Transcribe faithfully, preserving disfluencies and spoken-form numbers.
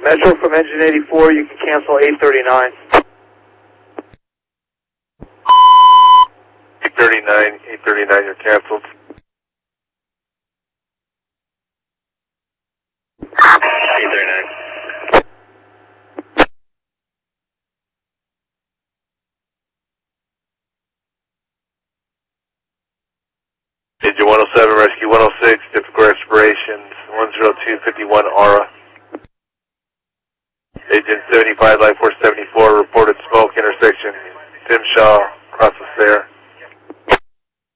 Metro from engine eighty-four, you can cancel eight thirty-nine. eight thirty-nine, eight thirty-nine, you're canceled. eight thirty-nine. Engine one oh seven, rescue one oh six, typical expirations, one oh two fifty-one Aura. Agent seventy-five, life force